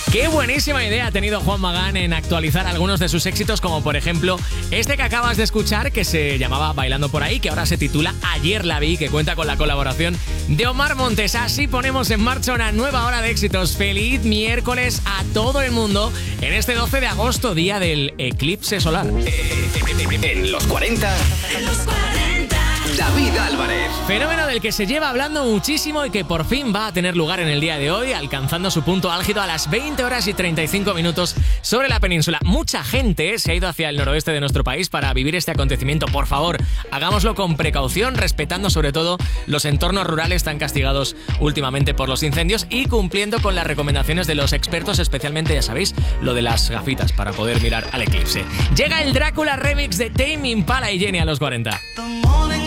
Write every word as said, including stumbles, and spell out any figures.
Qué buenísima idea ha tenido Juan Magán en actualizar algunos de sus éxitos, como por ejemplo este que acabas de escuchar, que se llamaba Bailando por ahí, que ahora se titula Ayer la vi, que cuenta con la colaboración de Omar Montes. Así ponemos en marcha una nueva hora de éxitos. Feliz miércoles a todo el mundo en este doce de agosto, día del eclipse solar. En los cuarenta, en los cuarenta, David Álvarez. Fenómeno del que se lleva hablando muchísimo y que por fin va a tener lugar en el día de hoy, alcanzando su punto álgido a las veinte horas y treinta y cinco minutos sobre la península. Mucha gente se ha ido hacia el noroeste de nuestro país para vivir este acontecimiento. Por favor, hagámoslo con precaución, respetando sobre todo los entornos rurales tan castigados últimamente por los incendios y cumpliendo con las recomendaciones de los expertos, especialmente, ya sabéis, lo de las gafitas para poder mirar al eclipse. Llega el Drácula remix de Tame Impala y Jenny a los cuarenta.